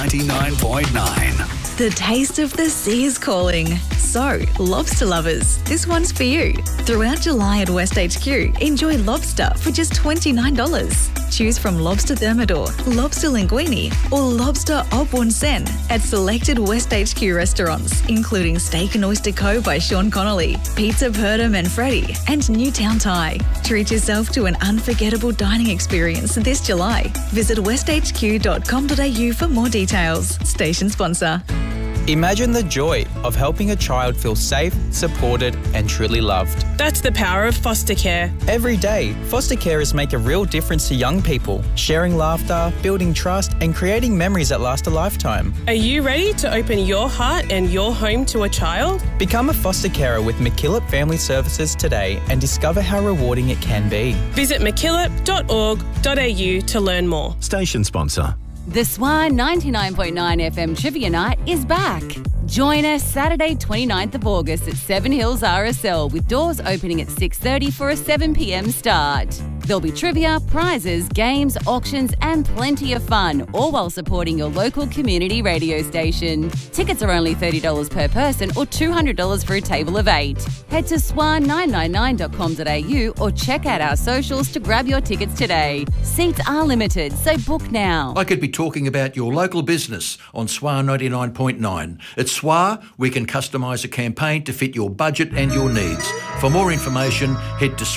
99.9. The taste of the sea is calling. So, lobster lovers, this one's for you. Throughout July at West HQ, enjoy lobster for just $29. Choose from lobster thermidor, lobster linguine, or lobster au bon sen at selected West HQ restaurants, including Steak and Oyster Co. by Sean Connolly, Pizza Perda Manfredi, and Newtown Thai. Treat yourself to an unforgettable dining experience this July. Visit westhq.com.au for more details. Station sponsor. Imagine the joy of helping a child feel safe, supported and truly loved. That's the power of foster care. Every day, foster carers make a real difference to young people, sharing laughter, building trust and creating memories that last a lifetime. Are you ready to open your heart and your home to a child? Become a foster carer with MacKillop Family Services today and discover how rewarding it can be. Visit mackillop.org.au to learn more. Station sponsor. The SWA 99.9 FM Trivia Night is back. Join us Saturday 29th of August at Seven Hills RSL with doors opening at 6:30 for a 7 p.m. start. There'll be trivia, prizes, games, auctions and plenty of fun, all while supporting your local community radio station. Tickets are only $30 per person or $200 for a table of 8. Head to swa999.com.au or check out our socials to grab your tickets today. Seats are limited, so book now. I could be talking about your local business on SWA 99.9. At SWA, we can customise a campaign to fit your budget and your needs. For more information, head to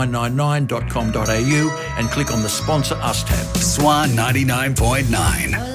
swa999.com.au and click on the Sponsor Us tab. SWA 99.9.